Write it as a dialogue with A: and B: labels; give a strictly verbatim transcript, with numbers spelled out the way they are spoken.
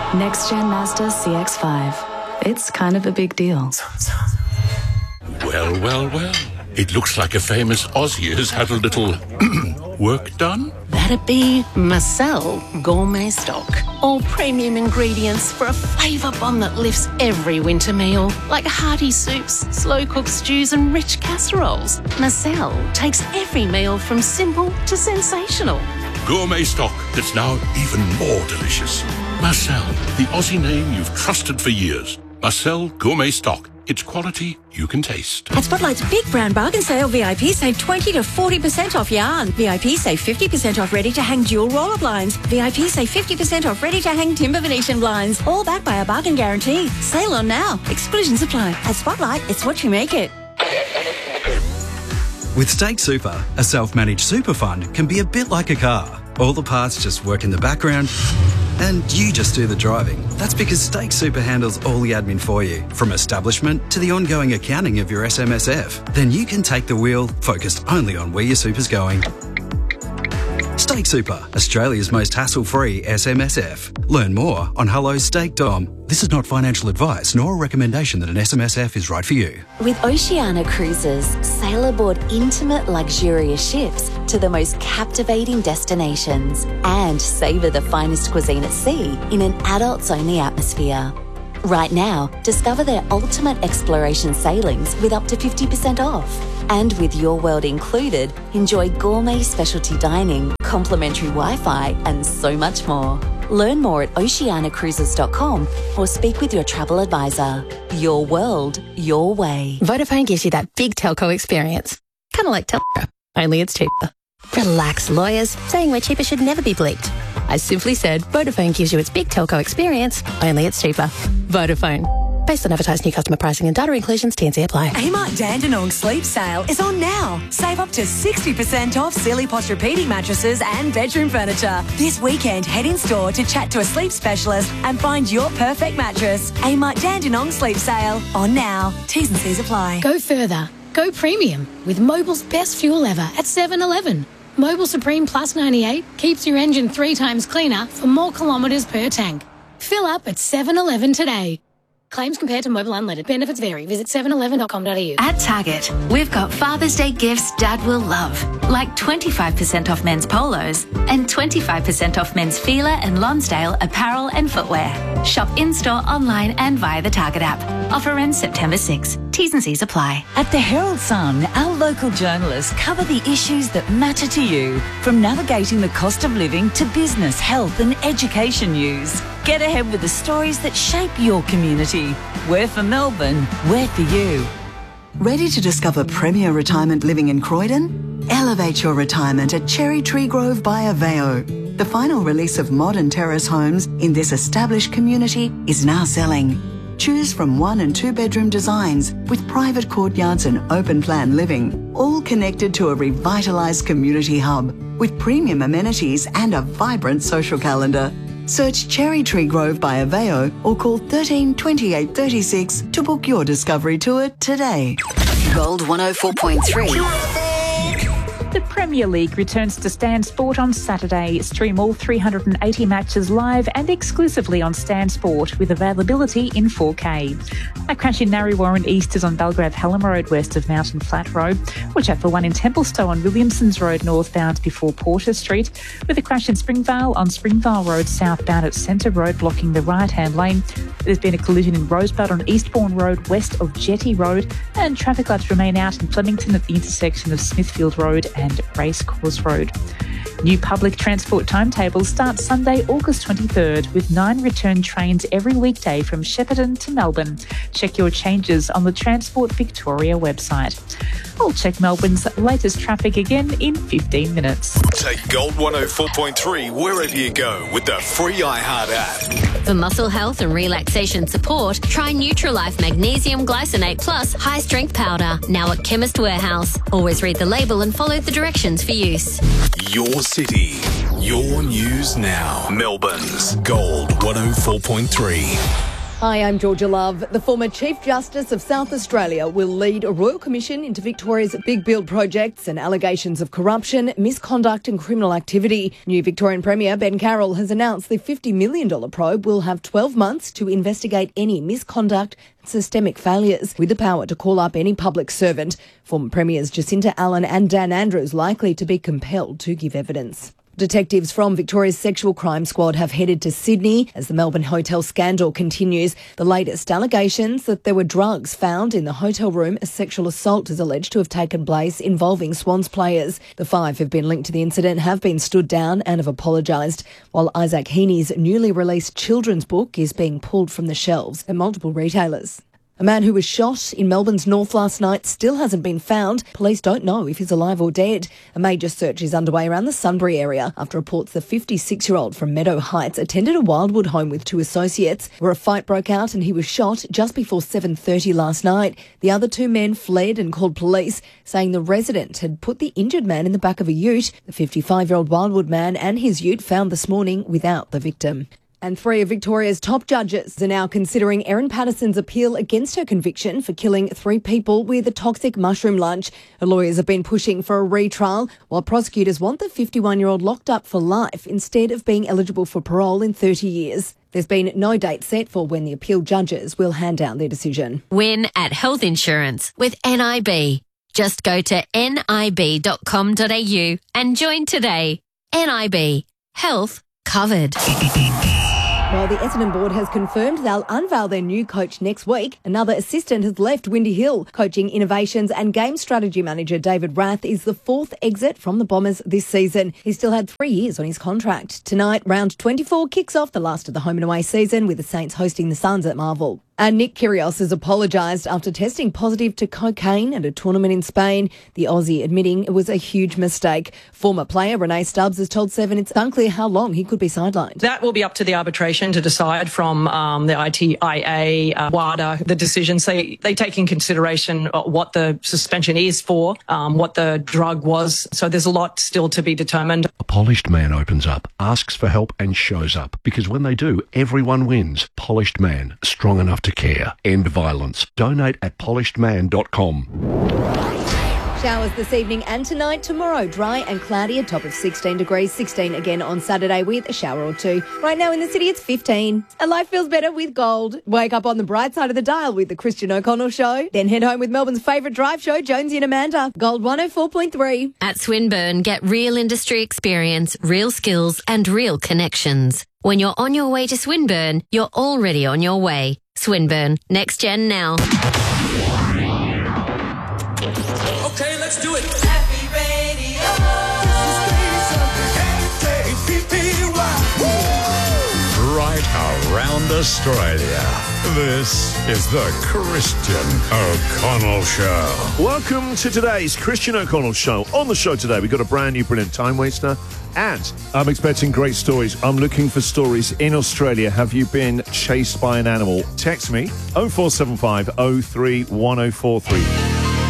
A: Next Gen Mazda C X five. It's kind of a big deal.
B: Well, well, well. It looks like a famous Aussie has had a little work done.
C: That'd be Marcel Gourmet Stock. All premium ingredients for a flavour bomb that lifts every winter meal, like hearty soups, slow-cooked stews and rich casseroles. Marcel takes every meal from simple to sensational.
B: Gourmet stock that's now even more delicious. Marcel, the Aussie name you've trusted for years. Marcel Gourmet Stock. It's quality you can taste.
D: At Spotlight's Big Brown Bargain Sale, V I P save twenty to forty percent off yarn. V I P save fifty percent off ready-to-hang dual roller blinds. V I P save fifty percent off ready-to-hang timber Venetian blinds. All backed by a bargain guarantee. Sale on now. Exclusions apply. At Spotlight, it's what you make it.
E: With Stake Super, a self-managed super fund can be a bit like a car. All the parts just work in the background and you just do the driving. That's because Stake Super handles all the admin for you, from establishment to the ongoing accounting of your S M S F. Then you can take the wheel, focused only on where your super's going. Stake Super, Australia's most hassle-free S M S F. Learn more on hello stake dot com. This is not financial advice nor a recommendation that an S M S F is right for you.
F: With Oceania Cruises, sail aboard intimate, luxurious ships to the most captivating destinations and savour the finest cuisine at sea in an adults-only atmosphere. Right now, discover their ultimate exploration sailings with up to fifty percent off. And with Your World included, enjoy gourmet specialty dining, complimentary Wi-Fi and so much more. Learn more at oceania cruises dot com or speak with your travel advisor. Your world, your way.
G: Vodafone gives you that big telco experience. Kind of like Telstra, only it's cheaper. Relax, lawyers. Saying we're cheaper should never be bleeped. I simply said Vodafone gives you its big telco experience, only it's cheaper. Vodafone. Based on advertised new customer pricing and data inclusions, T and C apply.
H: Amart Dandenong Sleep Sale is on now. Save up to sixty percent off Silly Posturepedic mattresses and bedroom furniture. This weekend, head in store to chat to a sleep specialist and find your perfect mattress. Amart Dandenong Sleep Sale on now. T's and C's apply.
I: Go further. Go premium with Mobil's best fuel ever at seven eleven. Mobil Supreme Plus ninety-eight keeps your engine three times cleaner for more kilometres per tank. Fill up at seven eleven today. Claims compared to Mobil Unleaded. Benefits vary. Visit seven eleven dot com dot a u.
J: At Target, we've got Father's Day gifts Dad will love, like twenty-five percent off men's polos and twenty-five percent off men's Fila and Lonsdale apparel and footwear. Shop in-store, online and via the Target app. Offer ends September sixth. T's and C's apply.
K: At the Herald Sun, our local journalists cover the issues that matter to you, from navigating the cost of living to business, health and education news. Get ahead with the stories that shape your community. We're for Melbourne, we're for you.
L: Ready to discover premier retirement living in Croydon? Elevate your retirement at Cherry Tree Grove by Aveo. The final release of modern terrace homes in this established community is now selling. Choose from one and two bedroom designs with private courtyards and open plan living, all connected to a revitalised community hub with premium amenities and a vibrant social calendar. Search Cherry Tree Grove by Aveo or call thirteen twenty-eight thirty-six to book your discovery tour today.
M: Gold one oh four point three.
N: The Premier League returns to Stan Sport on Saturday. Stream all three hundred eighty matches live and exclusively on Stan Sport with availability in four K. A crash in Narre Warren East is on Belgrave Hallam Road west of Mountain Flat Road. Watch out for one in Templestowe on Williamsons Road northbound before Porter Street. With a crash in Springvale on Springvale Road southbound at Centre Road blocking the right-hand lane. There's been a collision in Rosebud on Eastbourne Road west of Jetty Road, and traffic lights remain out in Flemington at the intersection of Smithfield Road and Racecourse Road. New public transport timetables start Sunday, August twenty-third, with nine return trains every weekday from Shepparton to Melbourne. Check your changes on the Transport Victoria website. I'll check Melbourne's latest traffic again in fifteen minutes.
O: Take Gold one oh four point three wherever you go with the free iHeart app.
P: For muscle health and relaxation support, try Nutrilife Magnesium Glycinate Plus High Strength Powder, now at Chemist Warehouse. Always read the label and follow the directions for use.
O: Your city, your news now. Melbourne's Gold one oh four point three.
Q: Hi, I'm Georgia Love. The former Chief Justice of South Australia will lead a royal commission into Victoria's big build projects and allegations of corruption, misconduct and criminal activity. New Victorian Premier Ben Carroll has announced the fifty million dollars probe will have twelve months to investigate any misconduct and systemic failures, with the power to call up any public servant. Former Premiers Jacinta Allen and Dan Andrews likely to be compelled to give evidence. Detectives from Victoria's Sexual Crime Squad have headed to Sydney as the Melbourne hotel scandal continues. The latest allegations that there were drugs found in the hotel room as sexual assault is alleged to have taken place involving Swans players. The five who've been linked to the incident have been stood down and have apologised, while Isaac Heaney's newly released children's book is being pulled from the shelves at multiple retailers. A man who was shot in Melbourne's north last night still hasn't been found. Police don't know if he's alive or dead. A major search is underway around the Sunbury area after reports the fifty-six-year-old from Meadow Heights attended a Wildwood home with two associates where a fight broke out and he was shot just before seven thirty last night. The other two men fled and called police, saying the resident had put the injured man in the back of a ute. The fifty-five-year-old Wildwood man and his ute found this morning without the victim. And three of Victoria's top judges are now considering Erin Patterson's appeal against her conviction for killing three people with a toxic mushroom lunch. Her lawyers have been pushing for a retrial, while prosecutors want the fifty-one-year-old locked up for life instead of being eligible for parole in thirty years. There's been no date set for when the appeal judges will hand down their decision.
P: Win at health insurance with N I B. Just go to nib dot com dot a u and join today. N I B. Health covered.
Q: While the Essendon board has confirmed they'll unveil their new coach next week, another assistant has left Windy Hill. Coaching innovations and game strategy manager David Rath is the fourth exit from the Bombers this season. He still had three years on his contract. Tonight, round twenty-four kicks off the last of the home and away season with the Saints hosting the Suns at Marvel. And Nick Kyrgios has apologised after testing positive to cocaine at a tournament in Spain. The Aussie admitting it was a huge mistake. Former player Renee Stubbs has told Seven it's unclear how long he could be sidelined.
R: That will be up to the arbitration to decide from um, the I T I A, uh, WADA, the decisions. They, they take in consideration what the suspension is for, um, what the drug was. So there's a lot still to be determined.
S: A polished man opens up, asks for help and shows up. Because when they do, everyone wins. Polished Man, strong enough to care. End violence. Donate at polished man dot com.
Q: Showers this evening and tonight. Tomorrow, dry and cloudy, a top of sixteen degrees. sixteen again on Saturday with a shower or two. Right now in the city, it's fifteen. And life feels better with gold. Wake up on the bright side of the dial with the Christian O'Connell Show. Then head home with Melbourne's favourite drive show, Jonesy and Amanda. Gold one oh four point three.
P: At Swinburne, get real industry experience, real skills and real connections. When you're on your way to Swinburne, you're already on your way. Swinburne, next gen now.
T: Okay, let's do it. Happy Radio. Right around Australia. This is the Christian O'Connell Show.
U: Welcome to today's Christian O'Connell Show. On the show today, we've got a brand new brilliant time waster. And I'm expecting great stories. I'm looking for stories in Australia. Have you been chased by an animal? Text me oh four seven five oh three one oh four three.